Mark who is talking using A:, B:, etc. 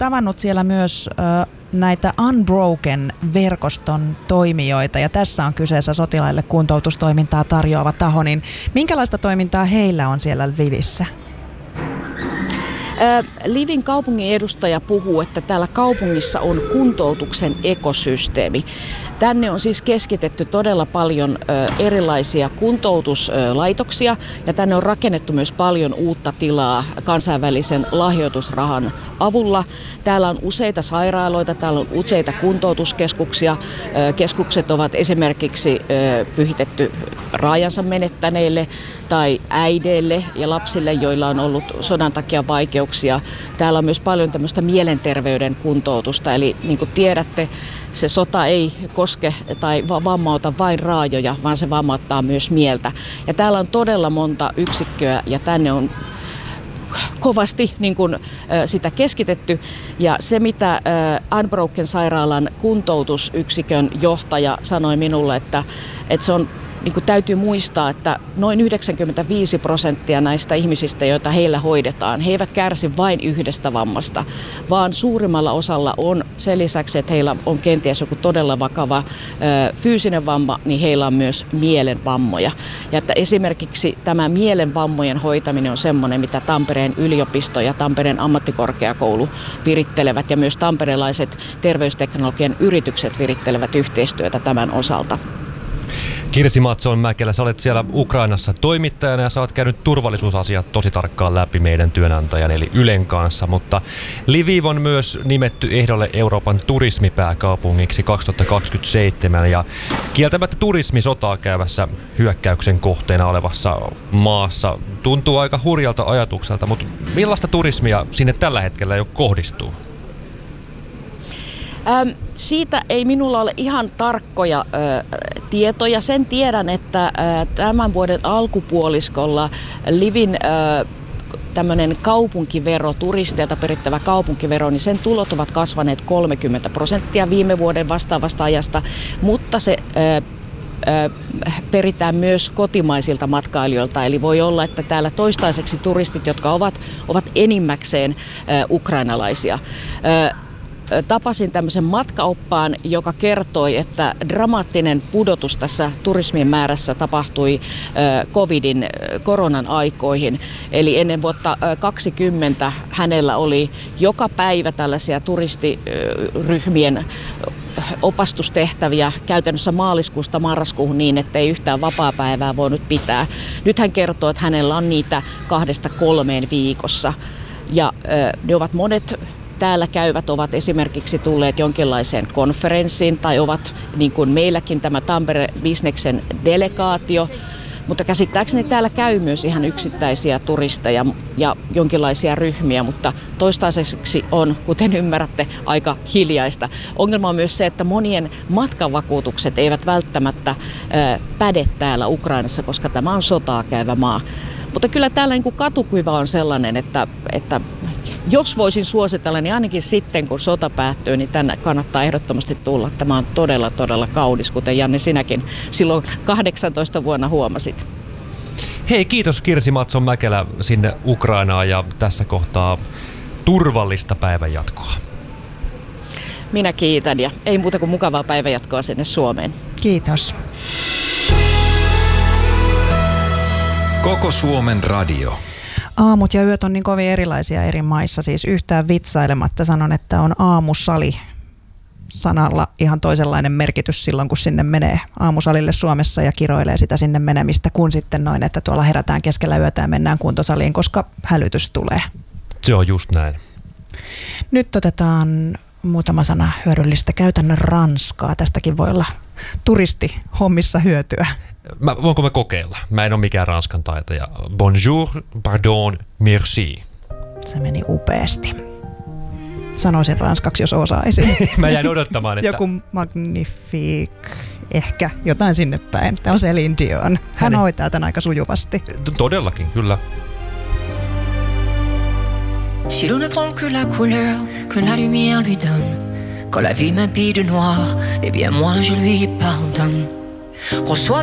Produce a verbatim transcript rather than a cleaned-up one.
A: tavannut siellä myös ö, näitä Unbroken-verkoston toimijoita, ja tässä on kyseessä sotilaille kuntoutustoimintaa tarjoava taho, niin minkälaista toimintaa heillä on siellä Lvivissä?
B: Lvivin kaupungin edustaja puhuu, että täällä kaupungissa on kuntoutuksen ekosysteemi. Tänne on siis keskitetty todella paljon erilaisia kuntoutuslaitoksia ja tänne on rakennettu myös paljon uutta tilaa kansainvälisen lahjoitusrahan avulla. Täällä on useita sairaaloita, täällä on useita kuntoutuskeskuksia. Keskukset ovat esimerkiksi pyhitetty raajansa menettäneille tai äideille ja lapsille, joilla on ollut sodan takia vaikeuksia. Täällä on myös paljon tämmöistä mielenterveyden kuntoutusta, eli niin kuin tiedätte, se sota ei koske tai vammauta vain raajoja, vaan se vammauttaa myös mieltä. Ja täällä on todella monta yksikköä ja tänne on kovasti niin kuin, sitä keskitetty. Ja se, mitä Unbroken sairaalan kuntoutusyksikön johtaja sanoi minulle, että, että se on niin kuin täytyy muistaa, että noin yhdeksänkymmentäviisi prosenttia näistä ihmisistä, joita heillä hoidetaan, he eivät kärsi vain yhdestä vammasta, vaan suurimmalla osalla on sen lisäksi, että heillä on kenties joku todella vakava ö, fyysinen vamma, niin heillä on myös mielenvammoja. Ja että esimerkiksi tämä mielenvammojen hoitaminen on semmoinen, mitä Tampereen yliopisto ja Tampereen ammattikorkeakoulu virittelevät ja myös tamperelaiset terveysteknologian yritykset virittelevät yhteistyötä tämän osalta.
C: Kirsi Matson-Mäkelä, sä olet siellä Ukrainassa toimittajana ja sä oot käynyt turvallisuusasiat tosi tarkkaan läpi meidän työnantajan eli Ylen kanssa, mutta Lviv on myös nimetty ehdolle Euroopan turismipääkaupungiksi kaksituhattakaksikymmentäseitsemän ja kieltämättä turismi sotaa käyvässä hyökkäyksen kohteena olevassa maassa tuntuu aika hurjalta ajatukselta, mutta millaista turismia sinne tällä hetkellä jo kohdistuu?
B: Ähm, siitä ei minulla ole ihan tarkkoja ö, tietoja. Sen tiedän, että ö, tämän vuoden alkupuoliskolla Lvivin ö, tämmöinen kaupunkivero, turisteilta perittävä kaupunkivero, niin sen tulot ovat kasvaneet kolmekymmentä prosenttia viime vuoden vastaavasta ajasta, mutta se ö, ö, peritään myös kotimaisilta matkailijoilta. Eli voi olla, että täällä toistaiseksi turistit, jotka ovat, ovat enimmäkseen ö, ukrainalaisia. Ö, Tapasin tämmöisen matkaoppaan, joka kertoi, että dramaattinen pudotus tässä turismin määrässä tapahtui covidin, koronan aikoihin. Eli ennen vuotta kaksikymmentä hänellä oli joka päivä tällaisia turistiryhmien opastustehtäviä käytännössä maaliskuusta marraskuuhun niin, että ei yhtään vapaapäivää voinut pitää. Nyt hän kertoo, että hänellä on niitä kahdesta kolmeen viikossa. Ja ne ovat monet täällä käyvät ovat esimerkiksi tulleet jonkinlaiseen konferenssiin tai ovat niin kuin meilläkin tämä Tampere-bisneksen delegaatio, mutta käsittääkseni täällä käy myös ihan yksittäisiä turisteja ja jonkinlaisia ryhmiä, mutta toistaiseksi on, kuten ymmärrätte, aika hiljaista. Ongelma on myös se, että monien matkavakuutukset eivät välttämättä ö, päde täällä Ukrainassa, koska tämä on sotaa käyvä maa. Mutta kyllä täällä niin kuin katukuva on sellainen, että, että jos voisin suositella, niin ainakin sitten kun sota päättyy, niin tänne kannattaa ehdottomasti tulla. Tämä on todella, todella kaunis, kuten Janne sinäkin silloin kahdeksantoista vuonna huomasit.
C: Hei, kiitos Kirsi Matson-Mäkelä sinne Ukrainaan ja tässä kohtaa turvallista päivänjatkoa.
B: Minä kiitän ja ei muuta kuin mukavaa päivänjatkoa sinne Suomeen.
A: Kiitos.
D: Koko Suomen radio.
A: Aamut ja yöt on niin kovin erilaisia eri maissa, siis yhtään vitsailematta sanon, että on aamusali sanalla ihan toisenlainen merkitys silloin, kun sinne menee aamusalille Suomessa ja kiroilee sitä sinne menemistä, kun sitten noin, että tuolla herätään keskellä yötä ja mennään kuntosaliin, koska hälytys tulee.
C: Se on just näin.
A: Nyt otetaan muutama sana hyödyllistä käytännön ranskaa. Tästäkin voi olla turistihommissa hyötyä.
C: Mä, voinko me kokeilla? Mä en ole mikään ranskan taitaja. Bonjour, pardon, merci.
A: Se meni upeasti. Sanoisin ranskaksi, jos osaisin.
C: Mä jäin odottamaan, että...
A: Joku magnifique, ehkä jotain sinne päin. Tämä on Céline Dion. Hän
C: Hänen...
A: hoitaa tämän aika sujuvasti.
C: Todellakin, kyllä.
E: Si l'on ne prend que la couleur que la lumière lui donne, quand la vie m'habille de noir, eh bien moi je lui pardonne. Reçois